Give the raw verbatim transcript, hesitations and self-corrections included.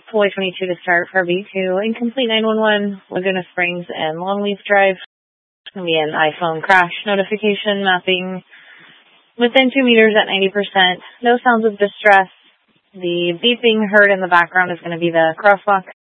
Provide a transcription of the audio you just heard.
Hawaii twenty-two to start for B two, incomplete nine one one, Laguna Springs and Longleaf Drive. It's going to be an iPhone crash notification, mapping within two meters at ninety percent. No sounds of distress. The beeping heard in the background is going to be the crosswalk.